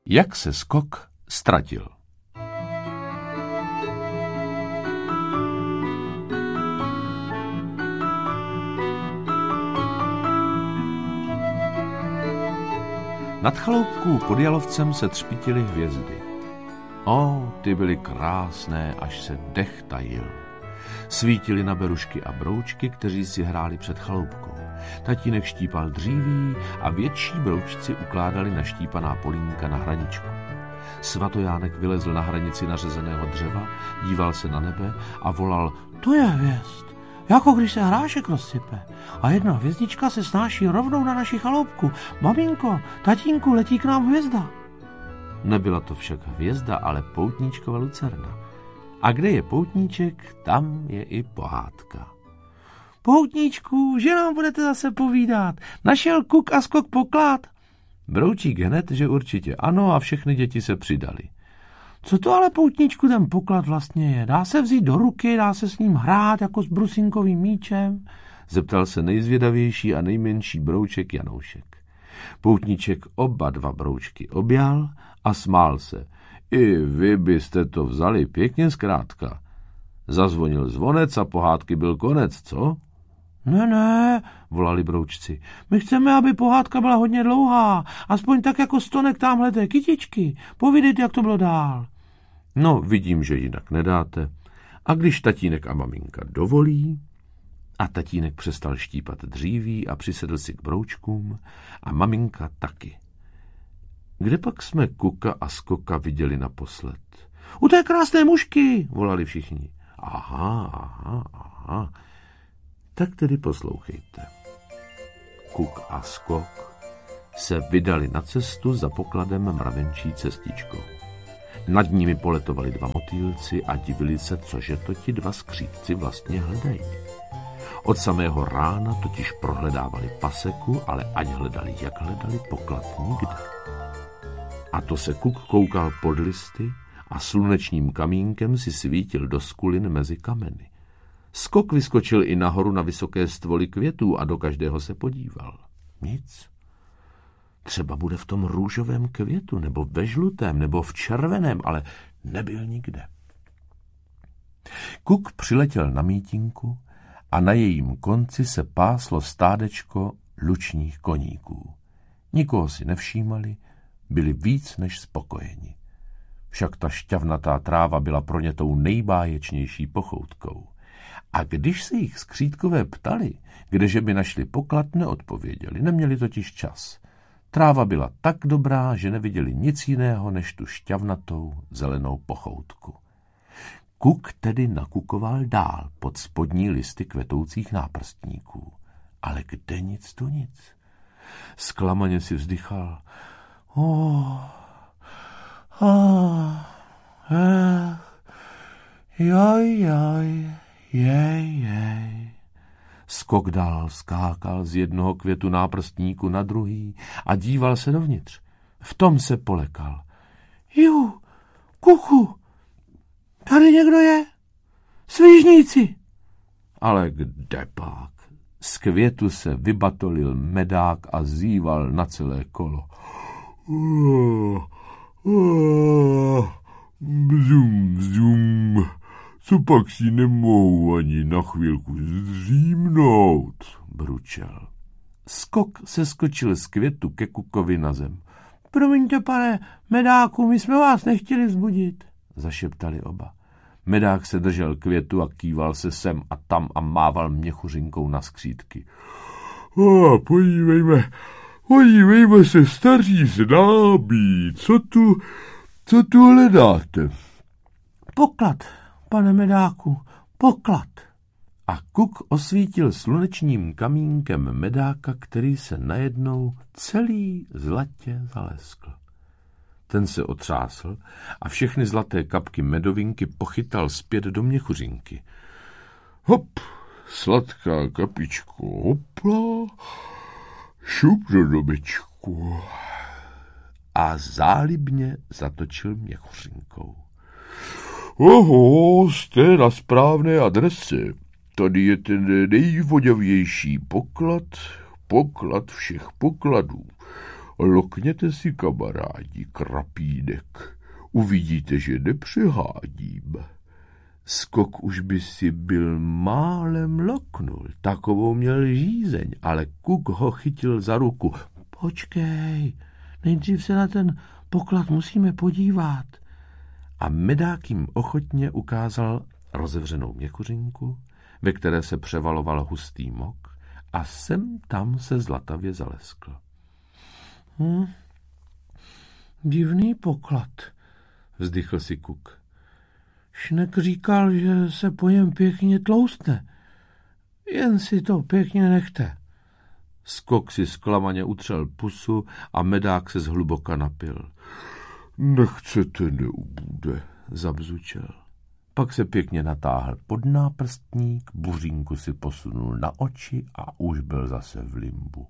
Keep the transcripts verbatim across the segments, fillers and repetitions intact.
Jak se Skok ztratil. Nad chaloupkou pod Jalovcem se třpítily hvězdy. O, ty byly krásné, až se dech tajil. Svítily na berušky a broučky, kteří si hráli před chaloupkou. Tatínek štípal dříví a větší broučci ukládali na štípaná polínka na hraničku. Svatojánek vylezl na hranici nařezeného dřeva, díval se na nebe a volal: To je hvězd, jako když se hrášek rozsype. A jedna hvězdička se snáší rovnou na naši chaloupku. Maminko, tatínku, letí k nám hvězda. Nebyla to však hvězda, ale poutníčkova lucerna. A kde je poutníček, tam je i pohádka. Poutníčku, že nám budete zase povídat? Našel Kuk a Skok poklad? Broučík hned, že určitě ano, a všechny děti se přidali. Co to ale, poutníčku, ten poklad vlastně je? Dá se vzít do ruky, dá se s ním hrát jako s brusinkovým míčem? Zeptal se nejzvědavější a nejmenší brouček Janoušek. Poutníček oba dva broučky objal a smál se. I vy byste to vzali pěkně zkrátka. Zazvonil zvonec a pohádky byl konec, co? Ne, ne, volali broučci. My chceme, aby pohádka byla hodně dlouhá, aspoň tak jako stonek támhleté kytičky. Povídejte, jak to bylo dál. No, vidím, že jinak nedáte. A když tatínek a maminka dovolí... A tatínek přestal štípat dříví a přisedl si k broučkům a maminka taky. Kde pak jsme Kuka a Skoka viděli naposled? U té krásné mušky, volali všichni. Aha, aha, aha. Tak tedy poslouchejte. Kuk a Skok se vydali na cestu za pokladem mravenčí cestičkou. Nad nimi poletovali dva motýlci a divili se, cože to ti dva skřídci vlastně hledají. Od samého rána totiž prohledávali paseku, ale ať hledali, jak hledali, poklad nikde. A to se Kuk koukal pod listy a slunečním kamínkem si svítil do skulin mezi kameny. Skok vyskočil i nahoru na vysoké stvoly květů a do každého se podíval. Nic. Třeba bude v tom růžovém květu, nebo ve žlutém, nebo v červeném, ale nebyl nikde. Kuk přiletěl na mítinku a na jejím konci se páslo stádečko lučních koníků. Nikoho si nevšímali, byli víc než spokojeni. Však ta šťavnatá tráva byla pro ně tou nejbáječnější pochoutkou. A když se jich skřídkové ptali, kdeže by našli poklad, neodpověděli, neměli totiž čas. Tráva byla tak dobrá, že neviděli nic jiného než tu šťavnatou zelenou pochoutku. Kuk tedy nakukoval dál pod spodní listy kvetoucích náprstníků. Ale kde nic tu nic. Zklamaně si vzdychal. Oh, oh, eh, joj, joj, jej, jej. Skok dál skákal z jednoho květu náprstníku na druhý a díval se dovnitř. V tom se polekal. Ju, Kuku, tady někdo je? Svížníci. Ale kde pak? Z květu se vybatolil medák a zíval na celé kolo. Oh, oh, bzum, bzum. Co pak si nemohu ani na chvilku zřímnout, bručel. Skok se skočil z květu ke Kukovi na zem. Promiňte, pane medáku, my jsme vás nechtěli vzbudit, zašeptali oba. Medák se držel květu a kýval se sem a tam a mával měchuřinkou na skřídky. A podívejme, podívejme se, staří známí, co tu, co tu hledáte? Poklad, pane medáku, poklad. A Kuk osvítil slunečním kamínkem medáka, který se najednou celý zlatě zaleskl. Ten se otřásl a všechny zlaté kapky medovinky pochytal zpět do měchuřinky. Hop, sladká kapičko, hopla, šup do domečku. A zálibně zatočil měchuřinkou. Oho, jste na správné adrese. Tady je ten nejvoňavější poklad, poklad všech pokladů. Lokněte si, kamarádi, krapínek. Uvidíte, že nepřehádím. Skok už by si byl málem loknul, takovou měl žízeň, ale Kuk ho chytil za ruku. Počkej, nejdřív se na ten poklad musíme podívat. A Medák jim ochotně ukázal rozevřenou měchuřinku, ve které se převaloval hustý mok, a sem tam se zlatavě zaleskl. Hm, divný poklad, vzdychl si Kuk. Šnek říkal, že se po něm pěkně tloustne. Jen si to pěkně nechte. Skok si zklamaně utřel pusu a Medák se zhluboka napil. Nechcete, neubude, zabzučel. Pak se pěkně natáhl pod náprstník, buřínku si posunul na oči a už byl zase v limbu.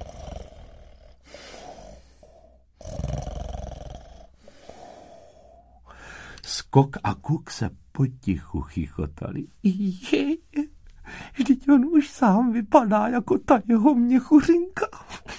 Skok a Kuk se potichu chichotali. Je, vždyť on už sám vypadá jako ta jeho měchuřinka.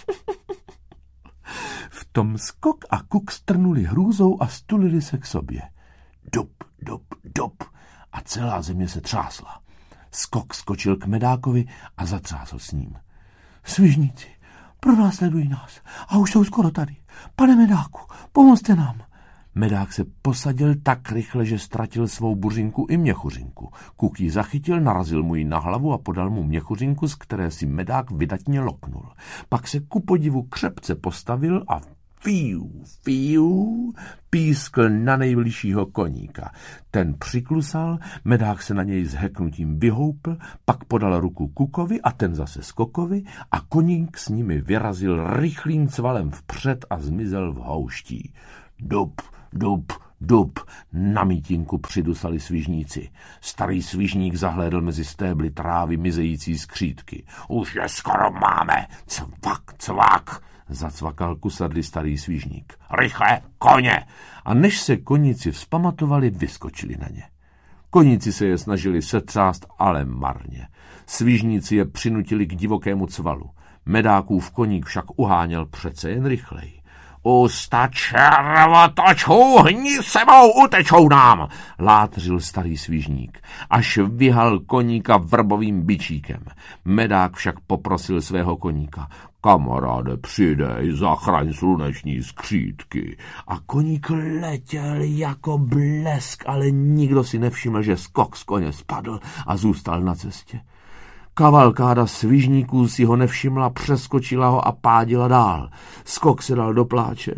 V tom Skok a Kuk strnuli hrůzou a stulili se k sobě. Dup, dup, dup a celá země se třásla. Skok skočil k Medákovi a zatřásl s ním. Svižníci, pronásledují nás a už jsou skoro tady. Pane Medáku, pomozte nám. Medák se posadil tak rychle, že ztratil svou buřinku i měchuřinku. Kuk ji zachytil, narazil mu ji na hlavu a podal mu měchuřinku, z které si Medák vydatně loknul. Pak se ku podivu křepce postavil a fiu, fiu, pískl na nejbližšího koníka. Ten přiklusal, Medák se na něj s heknutím vyhoupl, pak podal ruku Kukovi a ten zase Skokovi a koník s nimi vyrazil rychlým cvalem vpřed a zmizel v houští. Dup, dup, dup, na mítinku přidusali svižníci. Starý svižník zahlédl mezi stébly trávy mizející skřídky. Už je skoro máme, cvak, cvak, zacvakal kusadly starý svižník. Rychle, koně! A než se koníci vzpamatovali, vyskočili na ně. Koníci se je snažili setřást, ale marně. Svižníci je přinutili k divokému cvalu. Medákův koník však uháněl přece jen rychleji. Usta červotočů, hni sebou, utečou nám, látřil starý svižník, až vyhal koníka vrbovým bičíkem. Medák však poprosil svého koníka. Kamaráde, přidej, zachraň sluneční skřídky. A koník letěl jako blesk, ale nikdo si nevšiml, že Skok z koně spadl a zůstal na cestě. Kavalkáda svižníků si ho nevšimla, přeskočila ho a pádila dál. Skok se dal do pláče.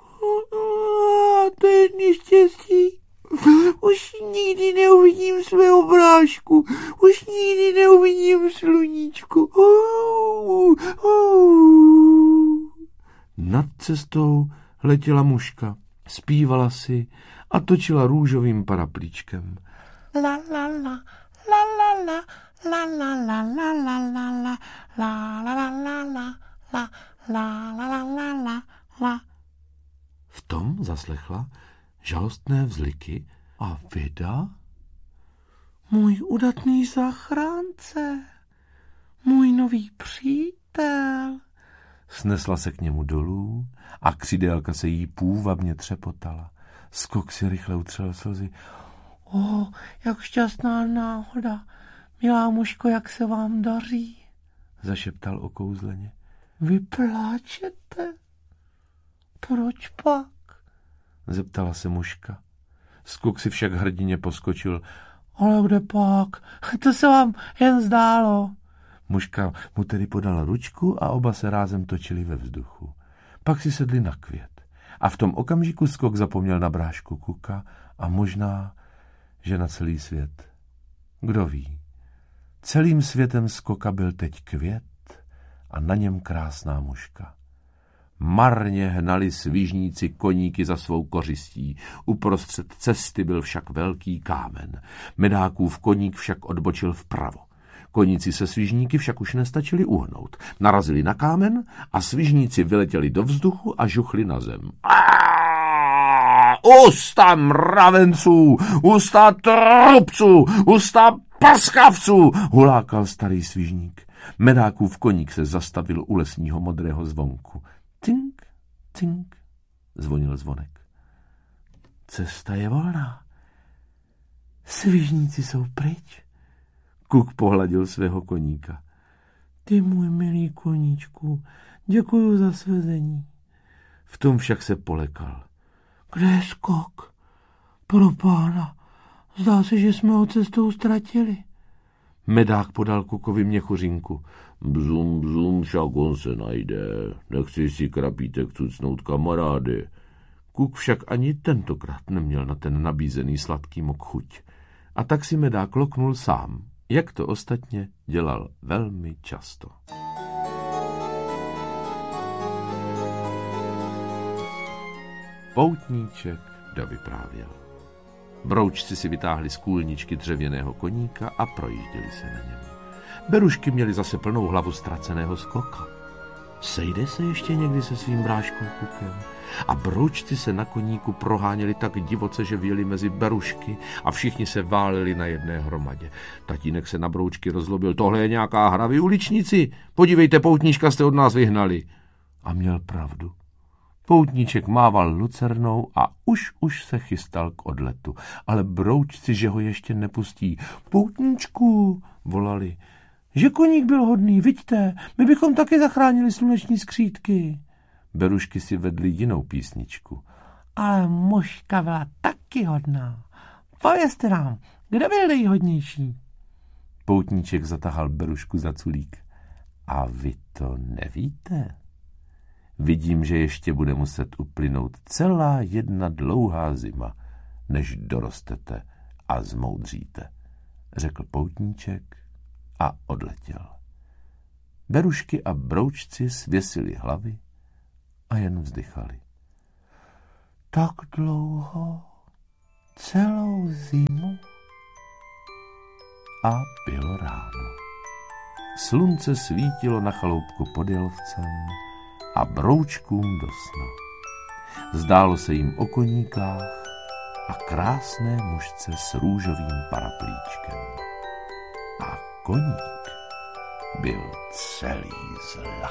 To je neštěstí. Už nikdy neuvidím svého brášku. Už nikdy neuvidím sluníčko. Nad cestou letěla muška. Zpívala si a točila růžovým paraplíčkem. La la la, la la la. La la la la la la la la la la la la la la la la la la. V tom zaslechla žalostné vzliky a vida. Můj udatný zachránce, můj nový přítel. Snesla se k němu dolů a křidélka se jí půvabně třepotala. Skok si rychle utřel slzy. O, jak šťastná náhoda. Milá mužko, jak se vám daří? Zašeptal okouzleně. Vy pláčete? Proč pak? Zeptala se mužka. Skok si však hrdině poskočil. Ale kde pak? To se vám jen zdálo. Mužka mu tedy podala ručku a oba se rázem točili ve vzduchu. Pak si sedli na květ. A v tom okamžiku Skok zapomněl na brášku Kuka a možná, že na celý svět. Kdo ví? Celým světem Skoka byl teď květ a na něm krásná mužka. Marně hnali svižníci koníky za svou kořistí. Uprostřed cesty byl však velký kámen. Medákův koník však odbočil vpravo. Koníci se svižníky však už nestačili uhnout. Narazili na kámen a svižníci vyletěli do vzduchu a žuchli na zem. Usta mravenců, usta trubců, usta prskavců, hulákal starý svižník. Medákův koník se zastavil u lesního modrého zvonku. Tink, Cink, zvonil zvonek. Cesta je volná. Svižníci jsou pryč. Kuk pohladil svého koníka. Ty můj milý koníčku, děkuju za svezení. V tom však se polekal. Kde je skok? Pro pána, zdá se, že jsme ho cestou ztratili. Medák podal Kukovi měchuřinku. Bzum, bzum, však on se najde. Nechci si krapítek cucnout, kamarády. Kuk však ani tentokrát neměl na ten nabízený sladký mok chuť. A tak si Medák loknul sám, jak to ostatně dělal velmi často. Poutníček dovyprávěl. Broučci si vytáhli z kůlničky dřevěného koníka a projížděli se na něm. Berušky měli zase plnou hlavu ztraceného skoka. Sejde se ještě někdy se svým bráškou Kukem? A broučci se na koníku proháněli tak divoce, že vyjeli mezi berušky a všichni se váleli na jedné hromadě. Tatínek se na broučky rozlobil. Tohle je nějaká hra, vy uličníci, podívejte, poutníčka jste od nás vyhnali. A měl pravdu. Poutníček mával lucernou a už už se chystal k odletu, ale broučci, že ho ještě nepustí. Poutníčku, volali, že koník byl hodný, viďte, my bychom taky zachránili sluneční skřítky. Berušky si vedly jinou písničku. Ale mužka byla taky hodná. Povězte nám, kde byl nejhodnější? Poutníček zatahal Berušku za culík. A vy to nevíte? Vidím, že ještě bude muset uplynout celá jedna dlouhá zima, než dorostete a zmoudříte, řekl poutníček a odletěl. Berušky a broučci svěsili hlavy a jen vzdychali. Tak dlouho, celou zimu. A bylo ráno. Slunce svítilo na chaloupku pod Jelovcem a broučkům do sna. Zdálo se jim o koníkách a krásné mužce s růžovým paraplíčkem. A koník byl celý zlatý.